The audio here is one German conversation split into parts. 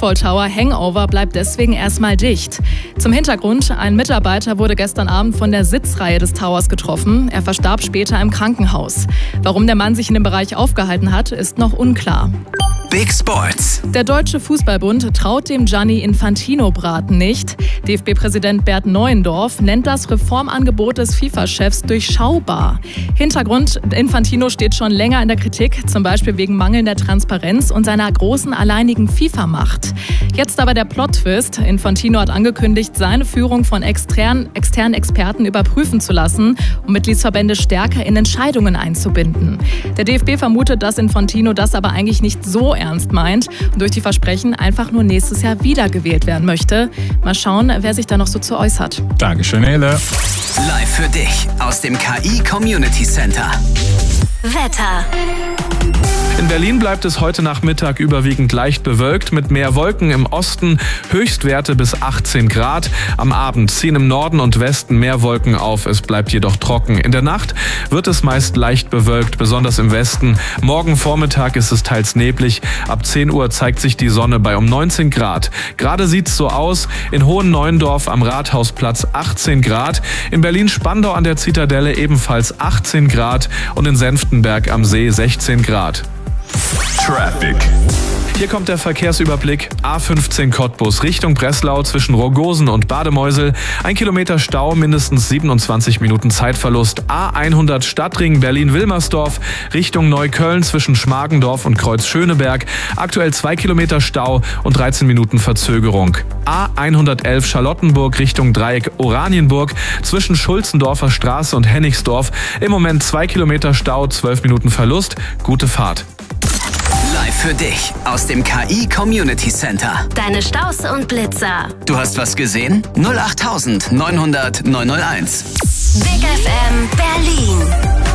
Eiffel Tower Hangover bleibt deswegen erstmal dicht. Zum Hintergrund: Ein Mitarbeiter wurde gestern Abend von der Sitzreihe des Towers getroffen. Er verstarb später im Krankenhaus. Warum der Mann sich in dem Bereich aufgehalten hat, ist noch unklar. Big Sports. Der Deutsche Fußballbund traut dem Gianni Infantino-Braten nicht. DFB-Präsident Bert Neuendorf nennt das Reformangebot des FIFA-Chefs durchschaubar. Hintergrund: Infantino steht schon länger in der Kritik, zum Beispiel wegen mangelnder Transparenz und seiner großen alleinigen FIFA-Macht. Jetzt aber der Plot-Twist: Infantino hat angekündigt, seine Führung von externen Experten überprüfen zu lassen, um Mitgliedsverbände stärker in Entscheidungen einzubinden. Der DFB vermutet, dass Infantino das aber eigentlich nicht so ernst meint und durch die Versprechen einfach nur nächstes Jahr wiedergewählt werden möchte. Mal schauen, wer sich da noch so zu äußert. Dankeschön, Hele. Live für dich aus dem KI Community Center. Wetter. In Berlin bleibt es heute Nachmittag überwiegend leicht bewölkt mit mehr Wolken im Osten, Höchstwerte bis 18 Grad. Am Abend ziehen im Norden und Westen mehr Wolken auf, es bleibt jedoch trocken. In der Nacht wird es meist leicht bewölkt, besonders im Westen. Morgen Vormittag ist es teils neblig. Ab 10 Uhr zeigt sich die Sonne bei um 19 Grad. Gerade sieht's so aus: in Hohen-Neuendorf am Rathausplatz 18 Grad, in Berlin-Spandau an der Zitadelle ebenfalls 18 Grad und in Senftenberg am See 16 Grad. Traffic. Hier kommt der Verkehrsüberblick. A15 Cottbus Richtung Breslau zwischen Rogosen und Bademeusel. 1 Kilometer Stau, mindestens 27 Minuten Zeitverlust. A100 Stadtring Berlin-Wilmersdorf Richtung Neukölln zwischen Schmargendorf und Kreuz-Schöneberg. Aktuell 2 Kilometer Stau und 13 Minuten Verzögerung. A111 Charlottenburg Richtung Dreieck Oranienburg zwischen Schulzendorfer Straße und Hennigsdorf. Im Moment 2 Kilometer Stau, 12 Minuten Verlust. Gute Fahrt. Live für dich aus dem KI Community Center. Deine Staus und Blitzer. Du hast was gesehen? 08000 900 901. Big FM Berlin.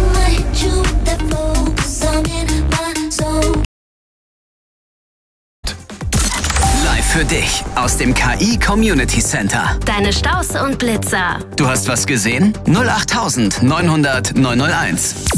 Live für dich aus dem KI Community Center. Deine Staus und Blitzer. Du hast was gesehen? 08000 900 901.